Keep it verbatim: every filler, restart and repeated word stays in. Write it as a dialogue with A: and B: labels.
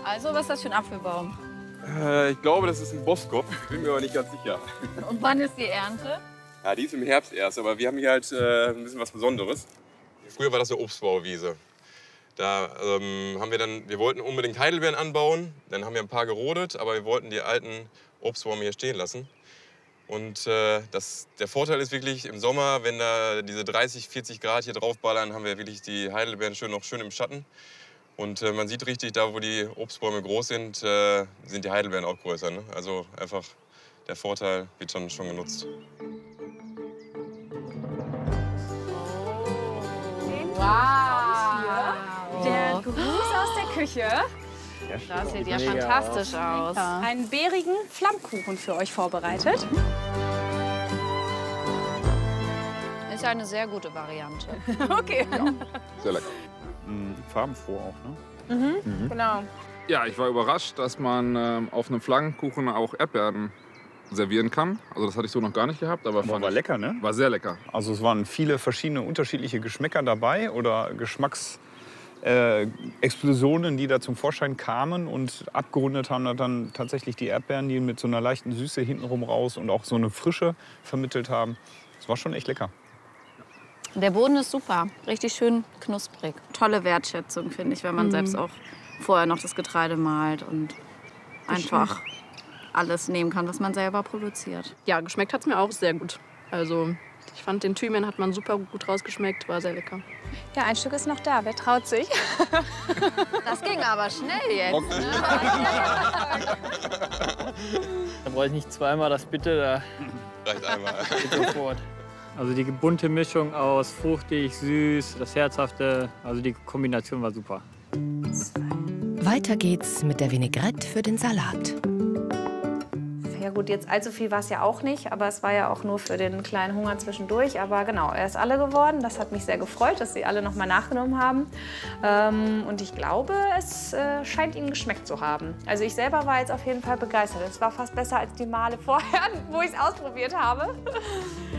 A: Also, was ist das für ein Apfelbaum?
B: Äh, ich glaube, das ist ein Boskop. Bin mir aber nicht ganz sicher.
A: Und wann ist die Ernte?
B: Ja, die ist im Herbst erst, aber wir haben hier halt äh, ein bisschen was Besonderes. Früher war das eine Obstbauwiese. Da ähm, haben wir dann, wir wollten unbedingt Heidelbeeren anbauen. Dann haben wir ein paar gerodet, aber wir wollten die alten Obstbäume hier stehen lassen. Und äh, das, der Vorteil ist wirklich im Sommer, wenn da diese dreißig, vierzig Grad hier draufballern, haben wir wirklich die Heidelbeeren schön, noch schön im Schatten. Und äh, man sieht richtig, da wo die Obstbäume groß sind, äh, sind die Heidelbeeren auch größer. Ne? Also einfach der Vorteil wird schon, schon genutzt.
A: Wow!
C: Der Gruß aus der Küche.
A: Das sieht ja fantastisch aus.
C: Einen bärigen Flammkuchen für euch vorbereitet.
A: Ist ja eine sehr gute Variante.
C: Okay.
D: Ja, sehr lecker.
E: Mhm, farbenfroh auch, ne?
C: Mhm, mhm. Genau.
D: Ja, ich war überrascht, dass man ähm, auf einem Flammkuchen auch Erdbeeren servieren kann. Also das hatte ich so noch gar nicht gehabt, aber,
E: Aber
D: fand
E: war
D: ich-
E: lecker, ne?
D: War sehr lecker.
E: Also es waren viele verschiedene unterschiedliche Geschmäcker dabei oder Geschmacks äh, Explosionen, die da zum Vorschein kamen und abgerundet haben dann tatsächlich die Erdbeeren, die mit so einer leichten Süße hintenrum raus und auch so eine Frische vermittelt haben. Das war schon echt lecker.
A: Der Boden ist super, richtig schön knusprig. Tolle Wertschätzung, finde ich, wenn man
C: Mhm.
A: selbst auch vorher noch das Getreide mahlt und einfach alles nehmen kann, was man selber produziert.
F: Ja, geschmeckt hat es mir auch sehr gut. Also ich fand, den Thymian hat man super gut rausgeschmeckt, war sehr lecker.
C: Ja, ein Stück ist noch da. Wer traut sich?
A: Das ging aber schnell jetzt. Ne?
G: Da brauche ich nicht zweimal das Bitte, da
B: Reicht einmal.
G: geht sofort. Also die bunte Mischung aus fruchtig, süß, das Herzhafte, also die Kombination war super.
H: Weiter geht's mit der Vinaigrette für den Salat.
C: Ja gut, jetzt allzu viel war es ja auch nicht, aber es war ja auch nur für den kleinen Hunger zwischendurch. Aber genau, er ist alle geworden. Das hat mich sehr gefreut, dass Sie alle noch mal nachgenommen haben. Ähm, und ich glaube, es äh, scheint Ihnen geschmeckt zu haben. Also ich selber war jetzt auf jeden Fall begeistert. Es war fast besser als die Male vorher, wo ich es ausprobiert habe.